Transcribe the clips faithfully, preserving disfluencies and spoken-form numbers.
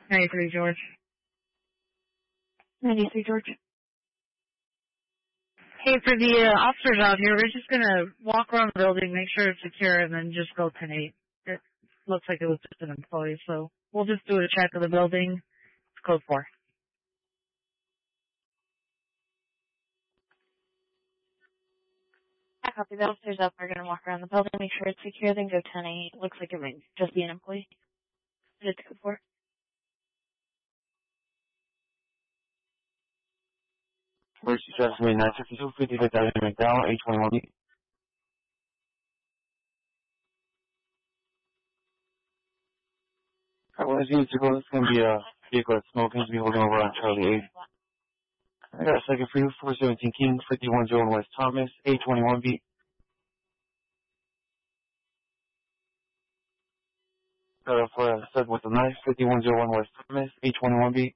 ninety-three, George. ninety-three, George. Hey, for the uh, officers out here, we're just gonna walk around the building, make sure it's secure, and then just go ten eight. It looks like it was just an employee, so we'll just do a check of the building. It's code four. I copy the officers up. We're gonna walk around the building, make sure it's secure, then go ten eight. Looks like it might just be an employee. It's code four. Emergency service main nine sixty-two, fifty-fifth Avenue, McDowell, eight twenty-one B. Alright, well, as you need to go, this is going to be a vehicle that's smoking to be holding over on Charlie eight. I got a second for you, four seventeen King, fifty-one Joe West Thomas, eight twenty-one B. Got a for a stud with a knife, fifty-one Joe West Thomas, eight twenty-one B.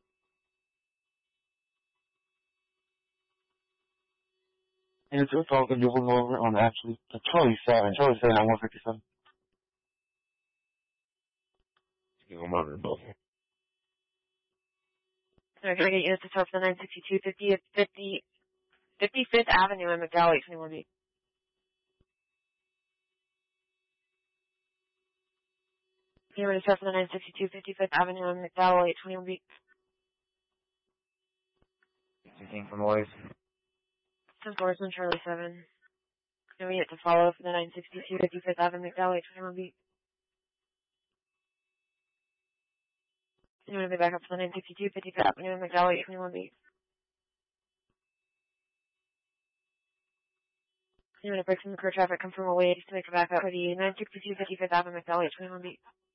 And it's all going to be holding over on actually uh, Charlie seven, Charlie seven at one fifty-seven. Give them over both. So we're gonna get you to start for the nine sixty-two, fiftieth, fifty, fifty-fifth Avenue in McDowell, eight twenty-one B. You're going to start for the nine sixty-two, fifty-fifth Avenue in McDowell, eight twenty-one B. Anything from Lois? ten four, one Charlie seven. Then we get to follow for the nine sixty-two, fifty-fifth Avenue, McDowell, eight twenty-one B. You want to be back up for the nine sixty-two, fifty-fifth Avenue, McDowell, eight twenty-one B. You want to break from the car traffic, come from a way just to make a backup for the nine sixty-two, fifty-fifth Avenue, McDowell, eight twenty-one B.